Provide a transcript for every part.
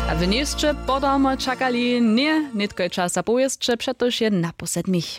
A wy jeszcze podamy czekali nie tylko czas, a bo jeszcze przetoż je na posedmich.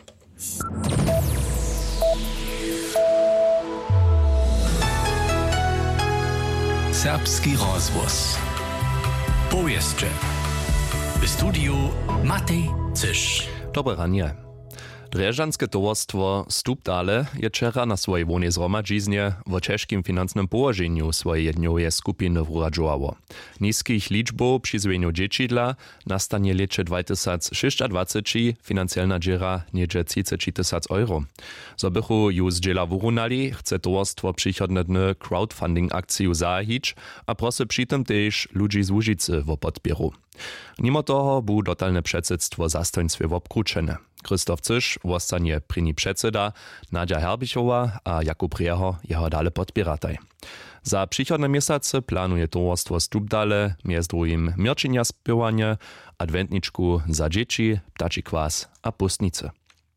Serbski rozgłos. Powieszcze. W studiu Matej Cysz. Dobre ranie. Drežanske towarstwo Stupdale je wczera na swojej wolnej zhromadźiznie w ciężkim finansnym położeniu swojej jednoje skupiny wradżowało. Niskich liczbów przy zwieniu dzieci nastanie lecie 2026 finansjalna dziera niedzie 30 000 euro. Zobychu już dziela wurunali, chce towarstwo przychodne dny crowdfunding akciju zahić, a prosy przy tym też ludzi z Łużycy w podpieru. Mimo toho bu dotalne předsedstvo zastojnstwie obkručene. Krzysztof Cysz zostanie pryni předseda, Nadia Herbichowa a Jakub Rieho jeho dale podpirataj. Za przychodne miesiące planuje towarstwo Stupdale między drugim mierczenia spiewanie, adwentniczku za dzieci, ptaczy kwas a pustnice.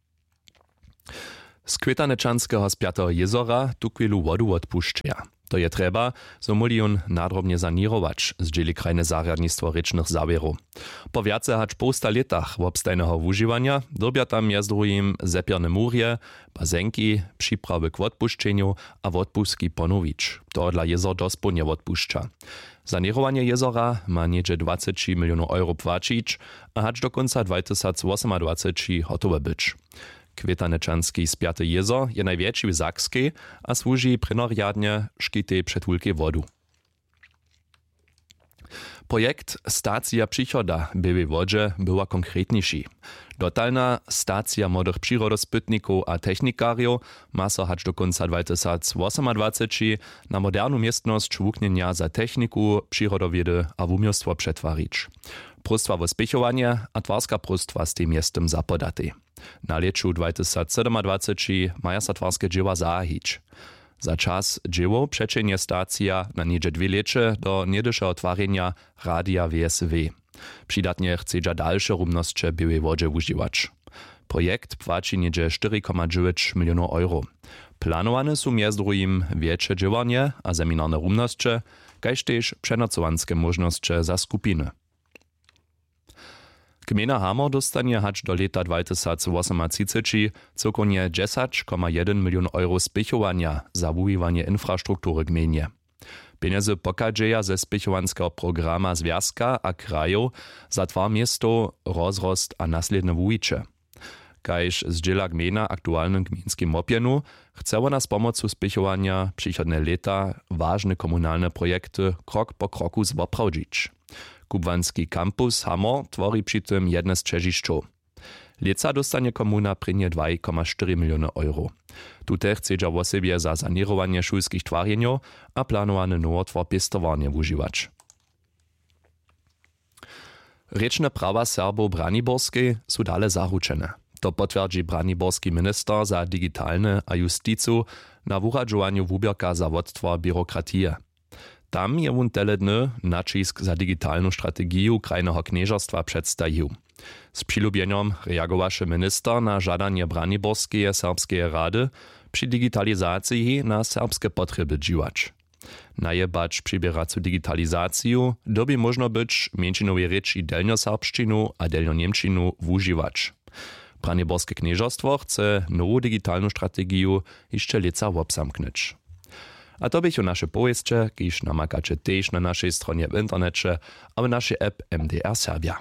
Z Kwitanečanského spjatého jezora tu chwilu wodu odpuszczaja. To je treba, so milion nadrobnie sanirować, zdzieli krajne zarjadnictwo rycznych zawierów. Po wiace hacz posta latach obstajnego używania dobia tam jest drugim zepierne murje, bazenki, przyprawy k odpuszczeniu a odpustki ponowić. To dla jezor dospo nie odpuszcza. Sanirowanie jezora ma niedzie 20 milionów euro płacić, a hacz do końca 2028 gotowe być. Kwitanečanski spjaty jezor je największy w Zakskiej, a służy prynoriadnie szkitej przetwórki wodu. Projekt Stacja Przychoda były wodzie była konkretniejszy. Dotalna stacja młodych przyrodospytników a technikariów ma so hać do końca 2028 na modernu miestność włóknienia za techniku, przyrodowiedy a wumiostwo przetwarić. Próstwa w spěchovanie a twarska próstwa z tym miestem zapodaty. Na leczu 2027 maja sa twarske dzieła zahić. Za czas dzieło przeczenie stacja na niedzie 2 lecze do niedyszego twarzenia radia WSW. Przydatnie chce dalsze rumnosće byłej wodzie używać. Projekt płaci niedzie 4,9 milionów euro. Planowane są między drugim większe dziełanie a seminarne rumnosće, kaž też przenocowanskie możności za skupiny. Gmina Hamor dostanie hacz do leta 2038 cokonie 10,1 milion euro spěchovania za wujiwanie infrastruktury gminie. Pieniądze pokadzieja ze spěchovanského programa Związka a krajów za 2 miesto, rozrost a nasledne wujicze. Kaž zdziela gmina aktualnym gminskim mopjenu, chce ona z pomocą spěchovania przychodne leta ważne komunalne projekty krok po kroku zwoprawdzić. Kubwanski kampus Hamor tworzy przy tym jedne z trzeziszczów. Leca dostanie komuna prynie 2,4 miliony euro. Tutaj chce w sobie za sanirowanie szulskich twarjeniów a planowane nowotwór pestowanie używać. Rečne prawa Serbów Braniborskiej są dalej zaruczone. To potwierdzi braniborski minister za digitalne a justicu na wuradżowaniu wubierka za wodtwo biurokratie. Tam je wun tele dny nacisk za digitalną strategię krajnego knieżerstwa przedstawił. Z przylubieniem reagowaše minister na żadanie Braniborskie serbskie rady przy digitalizacji na serbskie potrzeby dziwać. Najebacz przybieracu digitalizację doby można być mięcinowej rzeczy delnioserbszczynu a delnioniemczynu wużywać. Braniborskie knieżerstwo chce nową digitalną strategię jeszcze leca obsamknąć. A to bychu nasze powieszcze, kiż namakacie też na naszej stronie w internecie, a w naszej app MDR Serbia.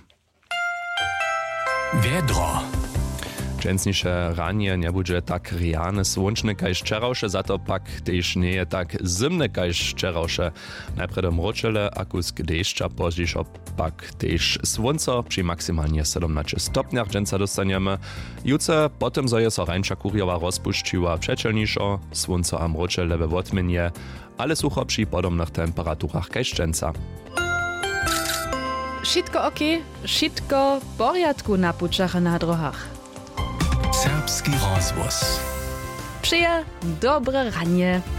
Wiedro. Dżęsnisze ranie nie będzie tak riane słonczne kaž wczorajsze, za to pak też nie je tak zimne kaž wczorajsze. Najpierw do mroczele, a kusk deszcza, pozdziejszo pak też słońce przy maksymalnie 17 stopniach dżęca dostaniemy. Jutro potem zoje so rańcza kuriowa rozpuszczyła przeczelniszo, słońce a mroczele we wotminie, ale sucho przy podobnych temperaturach kaž dżęca. Wszystko okej, wszystko w porządku na puczach a na drogach. Serbski rozgłos. Przyja dobre ranie.